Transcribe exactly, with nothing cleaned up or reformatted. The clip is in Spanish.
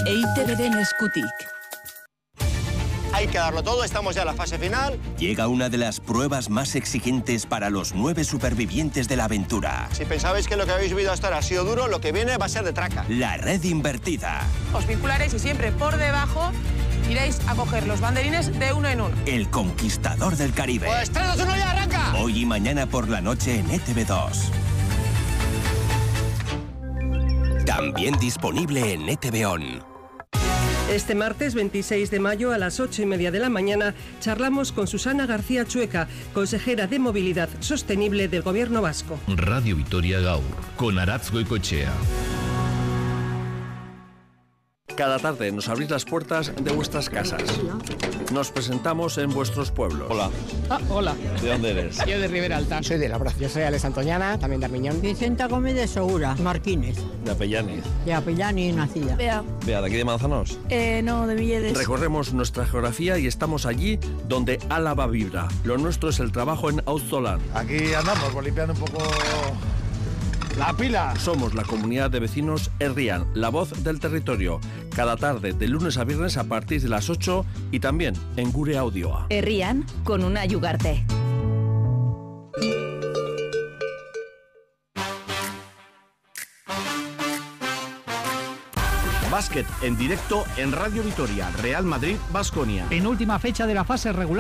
E I Te Beren eskutik. Hay que darlo todo, estamos ya en la fase final. Llega una de las pruebas más exigentes para los nueve supervivientes de la aventura. Si pensabais que lo que habéis vivido hasta ahora ha sido duro, lo que viene va a ser de traca. La red invertida. Os vincularéis y siempre por debajo iréis a coger los banderines de uno en uno. El conquistador del Caribe. Pues tres, dos, uno, ya arranca. Hoy y mañana por la noche en E T V dos. También disponible en E T V On. Este martes veintiséis de mayo a las ocho y media de la mañana charlamos con Susana García Chueca, consejera de Movilidad Sostenible del Gobierno Vasco. Radio Vitoria Gaur, con Aratz Goicoechea. Cada tarde nos abrís las puertas de vuestras casas. Nos presentamos en vuestros pueblos. Hola. Ah, hola. ¿De dónde eres? Yo de Ribera Alta. Soy de Labra. Yo soy Alex Antoñana, también de Armiñón. Vicenta Gómez de Segura, Marquines. De Apellaniz. De Apellaniz nacida. Bea. Bea, ¿de aquí de Manzanos? Eh, no, de Villedes. Recorremos nuestra geografía y estamos allí donde Álava vibra. Lo nuestro es el trabajo en Auzolan. Aquí andamos, pues, limpiando un poco la pila. Somos la comunidad de vecinos Herrian, la voz del territorio. Cada tarde, de lunes a viernes a partir de las ocho y también en Gure Audioa. Herrian, con una Yugarte. Básquet en directo en Radio Vitoria, Real Madrid, Baskonia. Penúltima fecha de la fase regular.